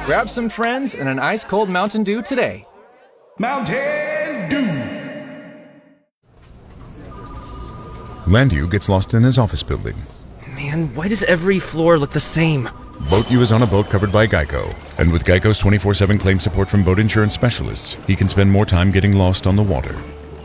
Grab some friends and an ice-cold Mountain Dew today. Mountain Dew! Landu gets lost in his office building. Man, why does every floor look the same? Boat U is on a boat covered by Geico. And with Geico's 24/7 claim support from boat insurance specialists, he can spend more time getting lost on the water.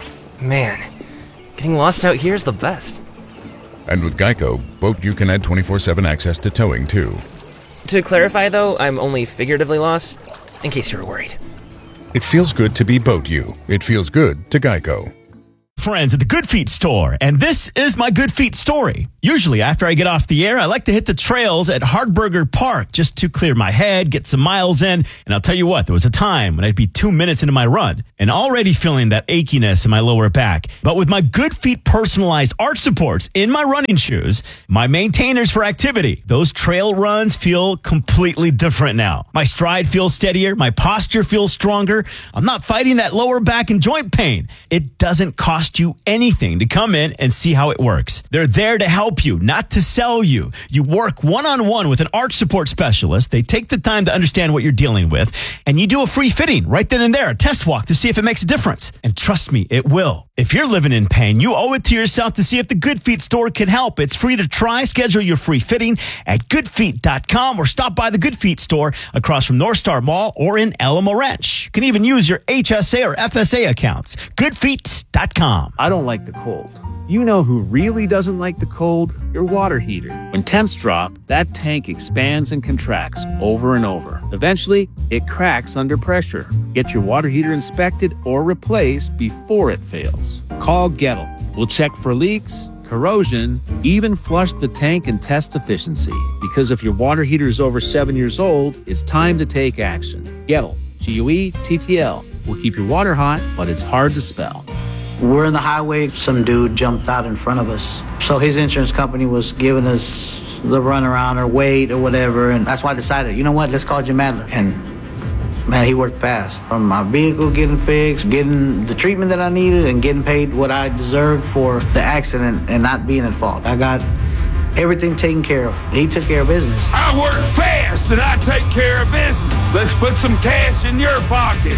Man, getting lost out here is the best. And with Geico, Boat U can add 24/7 access to towing, too. To clarify, though, I'm only figuratively lost, in case you were worried. It feels good to be Boat U. It feels good to Geico. Friends at the Good Feet store, and this is my Good Feet story. Usually after I get off the air, I like to hit the trails at Hardburger Park just to clear my head, get some miles in, and I'll tell you what, there was a time when I'd be 2 minutes into my run and already feeling that achiness in my lower back. But with my Good Feet personalized arch supports in my running shoes, my maintainers for activity, those trail runs feel completely different now. My stride feels steadier, my posture feels stronger. I'm not fighting that lower back and joint pain. It doesn't cost you anything to come in and see how it works. They're there to help you, not to sell you. You work one-on-one with an arch support specialist. They take the time to understand what you're dealing with, and you do a free fitting right then and there, a test walk to see if it makes a difference. And trust me, it will. If you're living in pain, you owe it to yourself to see if the Good Feet store can help. It's free to try. Schedule your free fitting at goodfeet.com or stop by the Good Feet store across from North Star Mall or in Alamo Ranch. You can even use your HSA or FSA accounts. Goodfeet.com. I don't like the cold. You know who really doesn't like the cold? Your water heater. When temps drop, that tank expands and contracts over and over. Eventually, it cracks under pressure. Get your water heater inspected or replaced before it fails. Call Gettle. We'll check for leaks, corrosion, even flush the tank and test efficiency. Because if your water heater is over 7 years old, it's time to take action. Gettle. G-U-E-T-T-L. Will keep your water hot, but it's hard to spell. We're in the highway, some dude jumped out in front of us. So his insurance company was giving us the runaround or wait or whatever, and that's why I decided, you know what, let's call Jim Adler. And man, he worked fast. From my vehicle getting fixed, getting the treatment that I needed, and getting paid what I deserved for the accident and not being at fault. I got everything taken care of. He took care of business. I work fast and I take care of business. Let's put some cash in your pocket.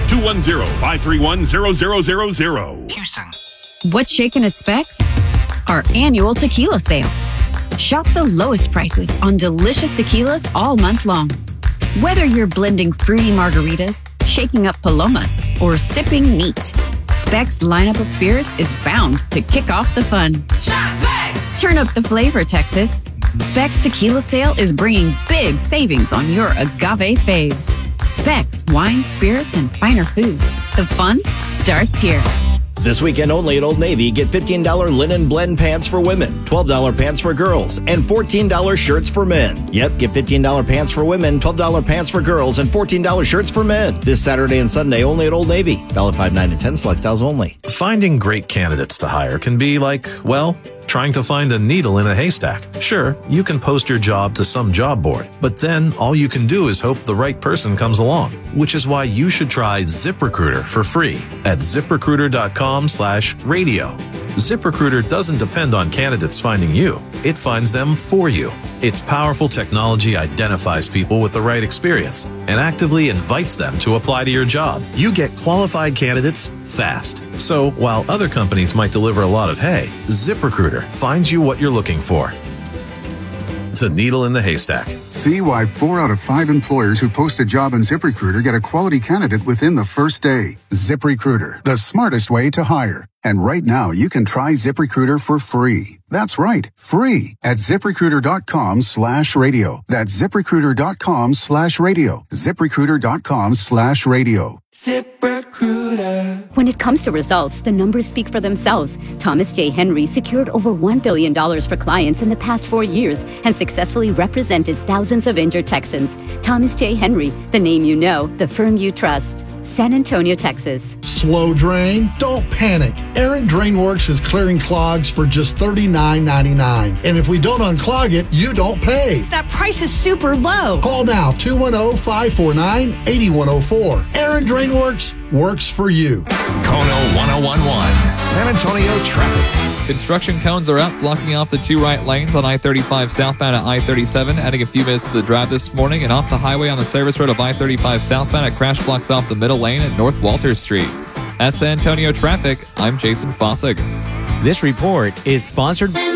210-531-0000. Houston. What's shaking at Specs? Our annual tequila sale. Shop the lowest prices on delicious tequilas all month long. Whether you're blending fruity margaritas, shaking up palomas, or sipping neat, Specs lineup of spirits is bound to kick off the fun. Shop Specs! Turn up the flavor, Texas. Specs Tequila Sale is bringing big savings on your agave faves. Specs Wine, Spirits, and Finer Foods. The fun starts here. This weekend only at Old Navy, get $15 linen blend pants for women, $12 pants for girls, and $14 shirts for men. Yep, get $15 pants for women, $12 pants for girls, and $14 shirts for men. This Saturday and Sunday only at Old Navy. $5, 9, and 10 select styles only. Finding great candidates to hire can be like, well, trying to find a needle in a haystack. Sure, you can post your job to some job board, but then all you can do is hope the right person comes along, which is why you should try ZipRecruiter for free at ZipRecruiter.com/radio. ZipRecruiter doesn't depend on candidates finding you. It finds them for you. Its powerful technology identifies people with the right experience and actively invites them to apply to your job. You get qualified candidates fast. So while other companies might deliver a lot of hay, ZipRecruiter finds you what you're looking for. The needle in the haystack. See why 4 out of 5 employers who post a job on ZipRecruiter get a quality candidate within the first day. ZipRecruiter, the smartest way to hire. And right now, you can try ZipRecruiter for free. That's right, free at ZipRecruiter.com/radio. That's ZipRecruiter.com/radio. ZipRecruiter.com/radio. ZipRecruiter. When it comes to results, the numbers speak for themselves. Thomas J. Henry secured over $1 billion for clients in the past 4 years and successfully represented thousands of injured Texans. Thomas J. Henry, the name you know, the firm you trust. San Antonio, Texas. Slow drain? Don't panic. Errant Drain Works is clearing clogs for just $39.99. And if we don't unclog it, you don't pay. That price is super low. Call now, 210-549-8104. Errant Drain Works works for you. Kono 1011, San Antonio traffic. Construction cones are up, blocking off the 2 right lanes on I-35 southbound at I-37, adding a few minutes to the drive this morning, and off the highway on the service road of I-35 southbound at crash blocks off the middle lane at North Walter Street. At San Antonio Traffic, I'm Jason Fossig. This report is sponsored